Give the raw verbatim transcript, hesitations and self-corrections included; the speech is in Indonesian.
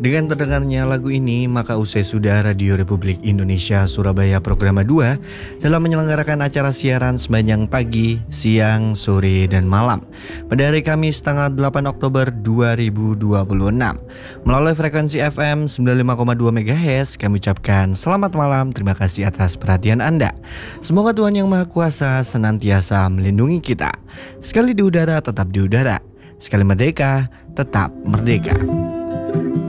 Dengan terdengarnya lagu ini, maka usai sudah Radio Republik Indonesia Surabaya Programa dua dalam menyelenggarakan acara siaran sepanjang pagi, siang, sore, dan malam pada hari Kamis tanggal delapan Oktober dua ribu dua puluh enam. Melalui frekuensi F M sembilan puluh lima koma dua MHz, kami ucapkan selamat malam, terima kasih atas perhatian Anda. Semoga Tuhan Yang Maha Kuasa senantiasa melindungi kita. Sekali di udara, tetap di udara. Sekali merdeka, tetap merdeka.